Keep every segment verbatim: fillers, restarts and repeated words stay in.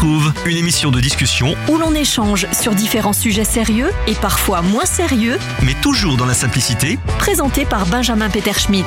retrouve, une émission de discussion où l'on échange sur différents sujets sérieux et parfois moins sérieux, mais toujours dans la simplicité, présenté par Benjamin Peter-Schmidt.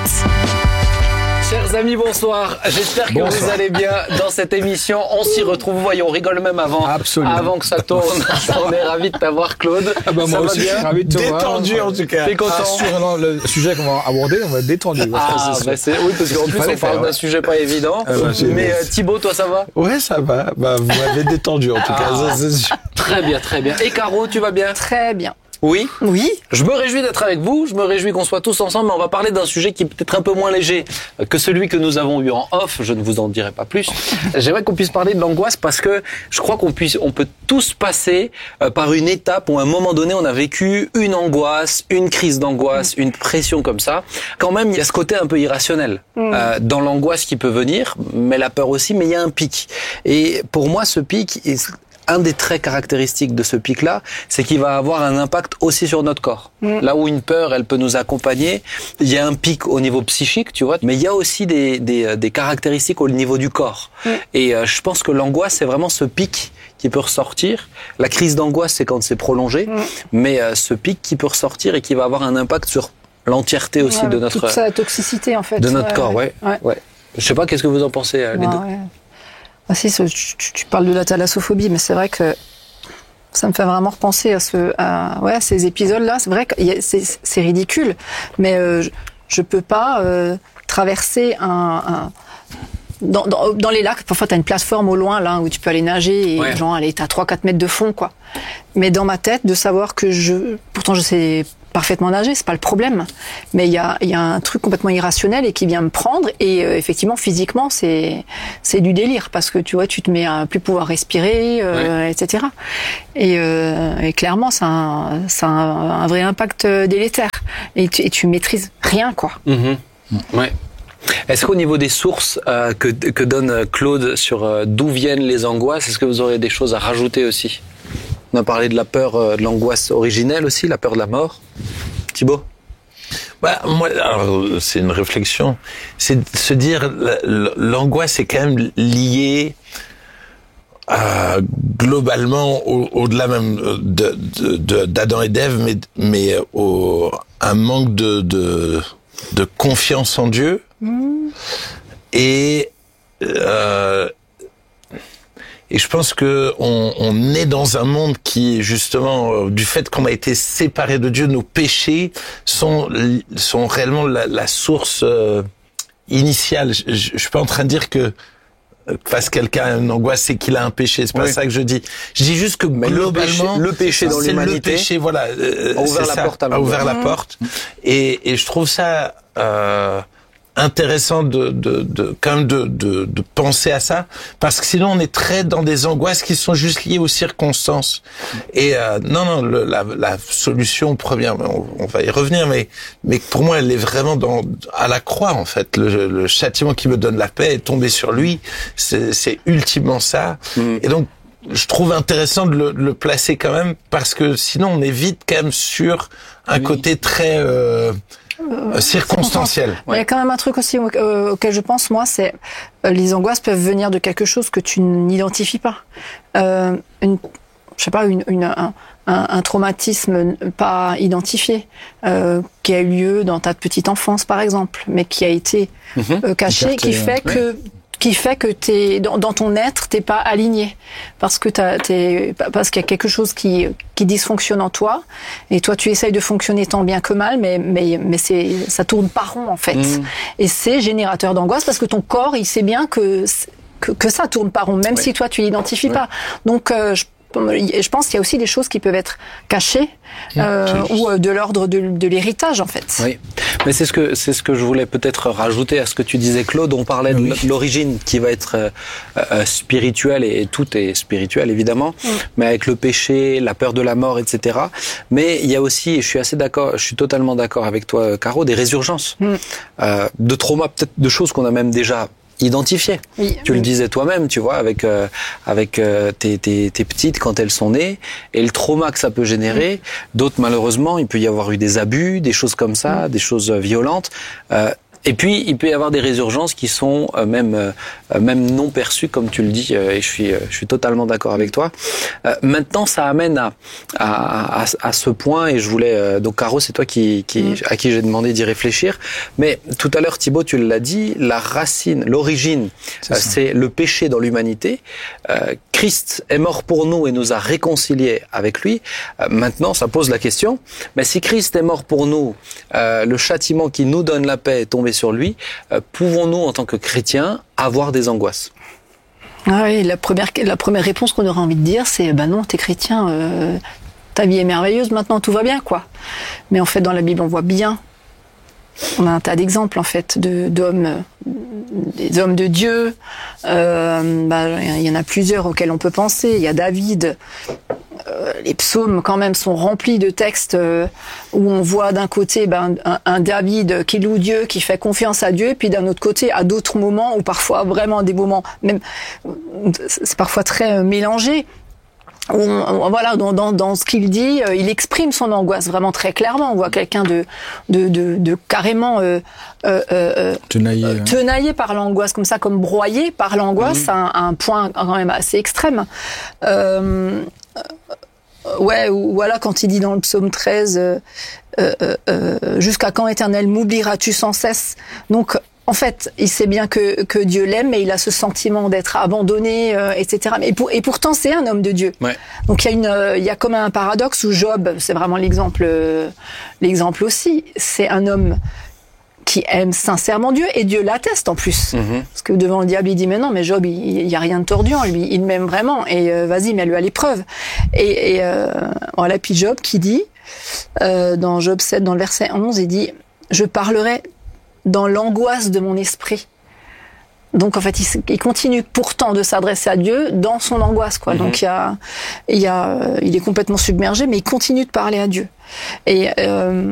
Chers amis, bonsoir. J'espère que bonsoir. Vous allez bien dans cette émission. On s'y retrouve. Voyons, on rigole même avant, avant que ça tourne. On est ravis de t'avoir, Claude. Ah bah moi ça aussi, va bien, je suis ravi de te voir. Détendu en tout cas. T'es content? Ah, sur le sujet qu'on va aborder, on va être détendu. Ah, bah c'est, oui, parce qu'en plus, on parle faire, d'un ouais. sujet pas évident. Ah bah, mais euh, Thibaut, toi, ça va? Ouais, ça va. Bah, vous m'avez détendu en tout ah, cas. Ça, c'est sûr. Très bien, très bien. Et Caro, tu vas bien? Très bien. Oui. Oui. Je me réjouis d'être avec vous, je me réjouis qu'on soit tous ensemble, mais on va parler d'un sujet qui est peut-être un peu moins léger que celui que nous avons eu en off, je ne vous en dirai pas plus. J'aimerais qu'on puisse parler de l'angoisse parce que je crois qu'on puisse, on peut tous passer par une étape où à un moment donné on a vécu une angoisse, une crise d'angoisse, une pression comme ça. Quand même, il y a ce côté un peu irrationnel mmh. euh, dans l'angoisse qui peut venir, mais la peur aussi, mais il y a un pic. Et pour moi, ce pic est... Un des traits caractéristiques de ce pic-là, c'est qu'il va avoir un impact aussi sur notre corps. Mmh. Là où une peur, elle peut nous accompagner, il y a un pic au niveau psychique, tu vois, mais il y a aussi des, des, des caractéristiques au niveau du corps. Mmh. Et euh, je pense que l'angoisse, c'est vraiment ce pic qui peut ressortir. La crise d'angoisse, c'est quand c'est prolongé, mmh. mais euh, ce pic qui peut ressortir et qui va avoir un impact sur l'entièreté aussi ouais, de notre... Toute sa toxicité, en fait. De notre ouais, corps, ouais. ouais. ouais. Je sais pas, qu'est-ce que vous en pensez, euh, les ouais, deux ouais. Ah si, tu, tu parles de la thalassophobie, mais c'est vrai que ça me fait vraiment repenser à, ce, à, ouais, à ces épisodes-là. C'est vrai que c'est, c'est ridicule, mais euh, je, je peux pas euh, traverser un... un dans, dans, dans les lacs, parfois t'as une plateforme au loin là où tu peux aller nager et ouais. genre aller t'as trois quatre mètres de fond quoi. Mais dans ma tête, de savoir que je, pourtant je sais parfaitement nager, c'est pas le problème. Mais il y a, il y a un truc complètement irrationnel et qui vient me prendre et euh, effectivement physiquement c'est c'est du délire parce que tu vois tu te mets à plus pouvoir respirer, euh, ouais. et cetera. Et, euh, et clairement ça a, un, ça a un, un vrai impact délétère et tu, et tu maîtrises rien quoi. Mmh. Ouais. Est-ce qu'au niveau des sources euh, que, que donne Claude sur euh, d'où viennent les angoisses, est-ce que vous aurez des choses à rajouter aussi? On a parlé de la peur, euh, de l'angoisse originelle aussi, la peur de la mort. Thibaut? Bah, moi, alors, c'est une réflexion. C'est de se dire, l'angoisse est quand même liée euh, globalement au, au-delà même de, de, de, d'Adam et d'Ève, mais, mais au, un manque de, de, de confiance en Dieu. Mmh. Et euh, et je pense que on, on est dans un monde qui, justement, euh, du fait qu'on a été séparés de Dieu, nos péchés sont sont réellement la, la source euh, initiale. Je, je, je suis pas en train de dire que parce que quelqu'un a une angoisse, c'est qu'il a un péché. C'est pas oui. ça que je dis. Je dis juste que mais globalement, le péché, le péché dans c'est l'humanité, le péché, voilà, euh, a ouvert la ça, porte à a ouvert la porte. Et, et je trouve ça euh, intéressant de, de, de, quand même de, de, de penser à ça, parce que sinon on est très dans des angoisses qui sont juste liées aux circonstances. Et euh, non, non, le, la, la solution première, on, on va y revenir, mais, mais pour moi, elle est vraiment dans à la croix en fait. Le, le châtiment qui me donne la paix est tombé sur lui. C'est, c'est ultimement ça. Mmh. Et donc, je trouve intéressant de le, de le placer quand même, parce que sinon on est vite quand même sur un oui. côté très euh, Euh, circonstanciel. Ouais. Il y a quand même un truc aussi euh, auquel je pense, moi, c'est euh, les angoisses peuvent venir de quelque chose que tu n'identifies pas. Euh, une, je sais pas, une, une, un, un, un traumatisme pas identifié euh, qui a eu lieu dans ta petite enfance, par exemple, mais qui a été mmh. euh, caché, Écarté, qui fait ouais. que qui fait que t'es dans, dans ton être t'es pas aligné parce que t'as, t'es parce qu'il y a quelque chose qui qui dysfonctionne en toi et toi tu essayes de fonctionner tant bien que mal mais mais mais c'est ça tourne pas rond en fait mmh. et c'est générateur d'angoisse parce que ton corps il sait bien que que, que ça tourne pas rond même ouais. si toi tu l'identifies ouais. pas donc euh, je Je pense qu'il y a aussi des choses qui peuvent être cachées euh, ou de l'ordre de, de l'héritage en fait. Oui, mais c'est ce que c'est ce que je voulais peut-être rajouter à ce que tu disais, Claude. On parlait oui. de l'origine qui va être euh, euh, spirituelle et, et tout est spirituel évidemment, oui. mais avec le péché, la peur de la mort, et cetera. Mais il y a aussi, et je suis assez d'accord, je suis totalement d'accord avec toi, Caro, des résurgences, oui. euh, de traumas, peut-être de choses qu'on a même déjà identifié. Oui, tu oui. le disais toi-même, tu vois, avec euh, avec euh, tes, tes tes petites quand elles sont nées et le trauma que ça peut générer. Oui. D'autres malheureusement, il peut y avoir eu des abus, des choses comme ça, oui. des choses violentes. Euh, Et puis, il peut y avoir des résurgences qui sont euh, même euh, même non perçues, comme tu le dis, euh, et je suis euh, je suis totalement d'accord avec toi. Euh, maintenant, ça amène à à, à à ce point, et je voulais euh, donc Caro, c'est toi qui qui mmh. à qui j'ai demandé d'y réfléchir. Mais tout à l'heure, Thibaut, tu l'as dit, la racine, l'origine, c'est, euh, c'est le péché dans l'humanité. Euh, Christ est mort pour nous et nous a réconciliés avec lui. Euh, maintenant, ça pose la question. Mais si Christ est mort pour nous, euh, le châtiment qui nous donne la paix est tombé sur lui, euh, pouvons-nous, en tant que chrétiens, avoir des angoisses ? Ah oui, la première, la première réponse qu'on aurait envie de dire, c'est bah non, t'es chrétien, euh, ta vie est merveilleuse, maintenant tout va bien, quoi. Mais en fait, dans la Bible, on voit bien, on a un tas d'exemples en fait de d'hommes, des hommes de Dieu. Euh, bah, il y en a plusieurs auxquels on peut penser. Il y a David. Euh, les psaumes quand même sont remplis de textes euh, où on voit d'un côté ben, un, un David qui loue Dieu, qui fait confiance à Dieu, et puis d'un autre côté à d'autres moments, ou parfois vraiment des moments, même c'est parfois très euh, mélangé. On, on, voilà, dans, dans, dans ce qu'il dit, euh, il exprime son angoisse vraiment très clairement. On voit quelqu'un de, de, de, de carrément euh, euh, euh, tenaillé, euh, tenaillé par l'angoisse, comme ça, comme broyé par l'angoisse, mmh. à, un, à un point quand même assez extrême. Euh, euh, ouais, ou voilà, quand il dit dans le psaume treize, euh, euh, euh, jusqu'à quand, Éternel, m'oublieras-tu sans cesse? Donc, en fait, il sait bien que, que Dieu l'aime, mais il a ce sentiment d'être abandonné, euh, et cetera. Et, pour, et pourtant, c'est un homme de Dieu. Ouais. Donc il y a une, euh, il y a comme un paradoxe où Job, c'est vraiment l'exemple, euh, l'exemple aussi. C'est un homme qui aime sincèrement Dieu, et Dieu l'atteste en plus. Mm-hmm. Parce que devant le diable, il dit mais non, mais Job, il, il y a rien de tordu en lui, il m'aime vraiment, et euh, vas-y, mets-le à l'épreuve. Et, et euh, voilà, puis Job qui dit euh, dans Job sept, dans le verset onze, il dit je parlerai dans l'angoisse de mon esprit. Donc en fait, il, il continue pourtant de s'adresser à Dieu dans son angoisse, quoi. Mm-hmm. Donc il y a, il y a, il est complètement submergé, mais il continue de parler à Dieu. Et euh,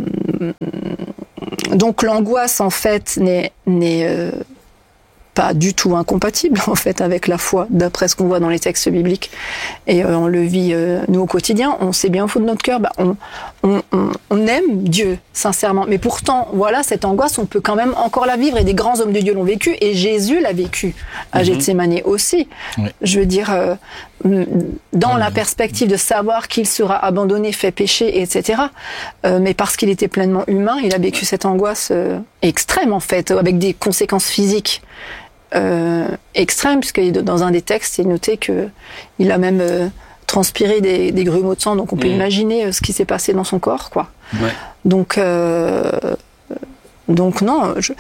donc l'angoisse en fait n'est n'est euh, pas du tout incompatible en fait avec la foi, d'après ce qu'on voit dans les textes bibliques, et euh, on le vit euh, nous au quotidien. On sait bien au fond de notre cœur, bah, on, on, on, on aime Dieu sincèrement, mais pourtant voilà, cette angoisse on peut quand même encore la vivre, et des grands hommes de Dieu l'ont vécu, et Jésus l'a vécu à mm-hmm. Gethsémani aussi. Oui. Je veux dire, euh, dans oui. la perspective de savoir qu'il sera abandonné, fait pécher, et cetera. Euh, mais parce qu'il était pleinement humain, il a vécu cette angoisse euh, extrême en fait, avec des conséquences physiques Euh, extrême, puisque dans un des textes, il est noté que il a même euh, transpiré des, des grumeaux de sang, donc on peut mmh. imaginer euh, ce qui s'est passé dans son corps, quoi. Ouais. Donc, euh, donc non. Je...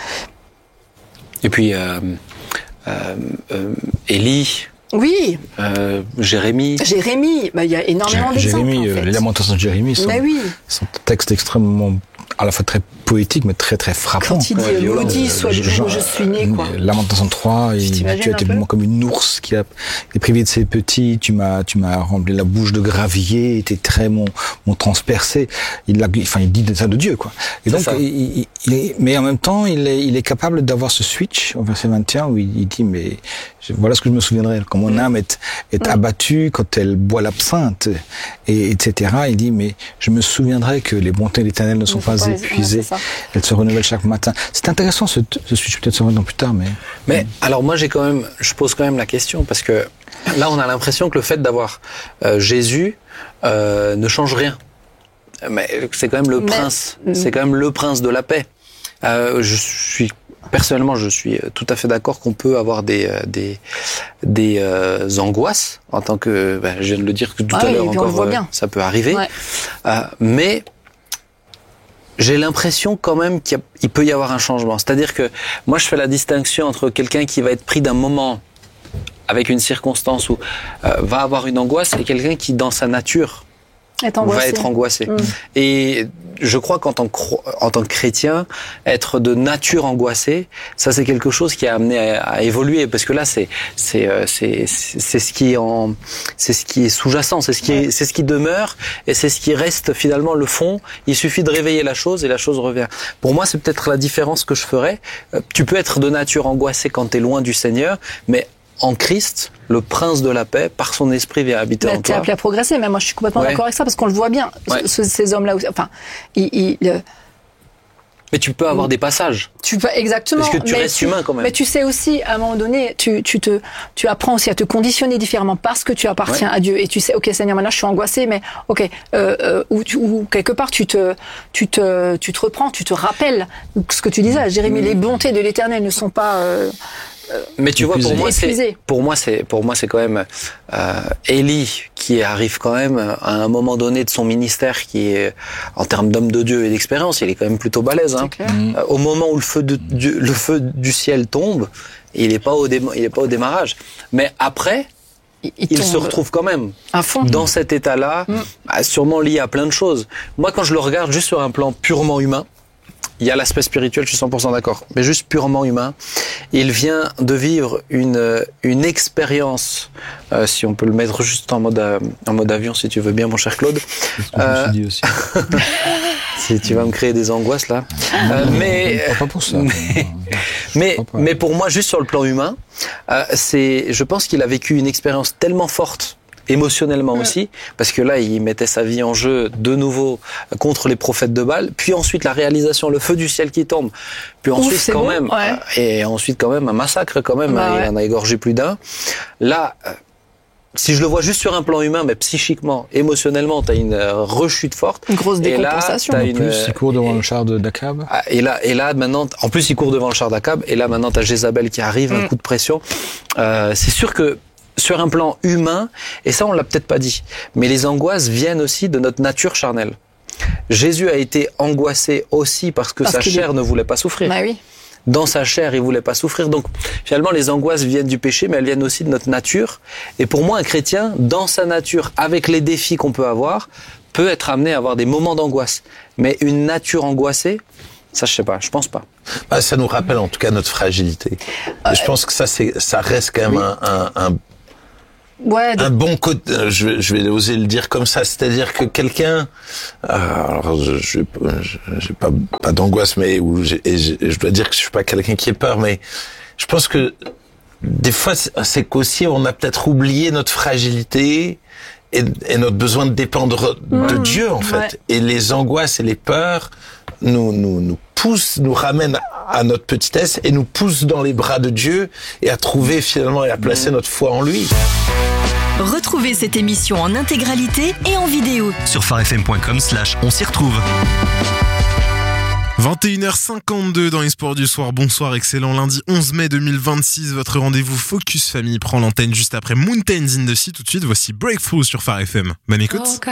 Et puis euh, euh, euh, Élie. Oui. Euh, Jérémie. Jérémie. Bah, il y a énormément Jé- d'exemples. Jérémie, en fait. Les Lamentations de Jérémie sont, oui. sont un texte extrêmement, à la fois très poétique, mais très très frappant. Quand il dit ouais, maudit soit le jour où je suis né, quoi. Lamentation trois, il, tu as été vraiment comme une ours qui a été privée de ses petits. Tu m'as, tu m'as rempli la bouche de gravier. Tes traits m'ont, m'ont transpercé. Il l'a, enfin, il dit ça de Dieu, quoi. Et c'est donc, il, il, il est, mais en même temps, il est, il est capable d'avoir ce switch au verset vingt et un où il, il dit, mais voilà ce que je me souviendrai. Quand mon âme est, est abattue, quand elle boit l'absinthe, et etc. Il dit, mais je me souviendrai que les bontés de l'Éternel ne sont pas, pas épuisées. Ouais, elles se renouvellent chaque matin. C'est intéressant ce, ce switch, peut-être ça reviendra plus tard, mais. Mais alors moi j'ai quand même, je pose quand même la question, parce que là on a l'impression que le fait d'avoir euh, Jésus euh, ne change rien. Mais c'est quand même le mais, prince, mmh. c'est quand même le prince de la paix. Euh, je suis personnellement, je suis tout à fait d'accord qu'on peut avoir des des des euh, angoisses en tant que, ben, je viens de le dire que tout ah à oui, l'heure encore, euh, ça peut arriver, ouais. euh, mais j'ai l'impression quand même qu'il y a, il peut y avoir un changement. C'est-à-dire que moi, je fais la distinction entre quelqu'un qui va être pris d'un moment avec une circonstance où euh, va avoir une angoisse, et quelqu'un qui, dans sa nature, va être angoissé. Mmh. Et je crois qu'en tant que, en tant que chrétien, être de nature angoissé, ça c'est quelque chose qui a amené à, à évoluer, parce que là c'est c'est c'est c'est ce qui est en c'est ce qui est sous-jacent, c'est ce qui est, c'est ce qui demeure, et c'est ce qui reste finalement le fond. Il suffit de réveiller la chose et la chose revient. Pour moi, c'est peut-être la différence que je ferais. Tu peux être de nature angoissé quand tu es loin du Seigneur, mais en Christ, le prince de la paix, par son esprit, vient habiter mais en toi. T'es appelé à progresser, mais moi je suis complètement ouais. d'accord avec ça, parce qu'on le voit bien. Ouais. Ce, ces hommes-là, enfin, ils, ils, Mais tu peux avoir des passages. Tu peux, exactement. Parce que tu mais restes tu, humain quand même. Mais tu sais aussi, à un moment donné, tu, tu te, tu apprends aussi à te conditionner différemment parce que tu appartiens ouais. à Dieu. Et tu sais, ok, Seigneur, maintenant je suis angoissé, mais ok, euh, euh, ou, tu, ou quelque part tu te, tu te, tu te reprends, tu te rappelles ce que tu disais, Jérémie, mmh. les bontés de l'Éternel ne sont pas. Euh, Mais tu vois, pour moi, épuisé. c'est pour moi, c'est pour moi, c'est quand même euh, Élie qui arrive quand même à un moment donné de son ministère, qui est en termes d'homme de Dieu et d'expérience, il est quand même plutôt balèze. Hein. Mmh. Euh, au moment où le feu de Dieu, le feu du ciel tombe, il est pas au dé, il est pas au démarrage. Mais après, il, il, il se retrouve quand même à fond dans cet état-là, mmh. bah, sûrement lié à plein de choses. Moi, quand je le regarde juste sur un plan purement humain. Il y a l'aspect spirituel, je suis cent pour cent d'accord, mais juste purement humain. Il vient de vivre une une expérience, euh, si on peut le mettre juste en mode euh, en mode avion, si tu veux bien, mon cher Claude. C'est ce que euh, je me suis dit aussi. Si tu vas me créer des angoisses là, euh, mais pas pour ça. Mais mais, mais pour moi, juste sur le plan humain, euh, c'est, je pense qu'il a vécu une expérience tellement forte. Émotionnellement ouais. aussi, parce que là, il mettait sa vie en jeu de nouveau contre les prophètes de Baal, puis ensuite la réalisation, le feu du ciel qui tombe, puis ensuite Ouf, quand bon. même, ouais. et ensuite quand même un massacre quand même, bah, hein, ouais. il en a égorgé plus d'un. Là, si je le vois juste sur un plan humain, mais psychiquement, émotionnellement, t'as une rechute forte. Une grosse décompensation. Et là, en une, plus, il court devant et, le char de d'Akab. Et là, et là, maintenant, en plus, il court devant le char d'Akab, et là, maintenant, t'as Jézabel qui arrive, mm. un coup de pression. Euh, c'est sûr que sur un plan humain, et ça on l'a peut-être pas dit, mais les angoisses viennent aussi de notre nature charnelle. Jésus a été angoissé aussi parce que parce sa chair est... ne voulait pas souffrir. Bah oui. Dans sa chair, il voulait pas souffrir. Donc finalement, les angoisses viennent du péché, mais elles viennent aussi de notre nature. Et pour moi, un chrétien, dans sa nature, avec les défis qu'on peut avoir, peut être amené à avoir des moments d'angoisse. Mais une nature angoissée, ça, je sais pas, je pense pas. Bah, ça nous rappelle en tout cas notre fragilité. Euh, Et je pense que ça, c'est, ça reste quand même oui. un, un, un Ouais, un bon côté, je, je vais oser le dire comme ça, c'est-à-dire que quelqu'un, euh, alors je, je, je j'ai pas pas d'angoisse, mais où j'ai, et je, je dois dire que je suis pas quelqu'un qui ait peur, mais je pense que des fois c'est qu'aussi on a peut-être oublié notre fragilité et, et notre besoin de dépendre mmh, de Dieu en fait, ouais. et les angoisses et les peurs nous nous nous poussent, nous ramènent à notre petitesse et nous poussent dans les bras de Dieu et à trouver finalement et à placer notre foi en lui. Retrouvez cette émission en intégralité et en vidéo sur farfm point com slash on s'y retrouve. vingt et une heures cinquante-deux dans les sports du soir. Bonsoir, excellent lundi onze mai deux mille vingt-six. Votre rendez-vous Focus Famille prend l'antenne juste après Mountains in the Sea. Tout de suite, voici Breakthrough sur Phare F M. Bonne écoute.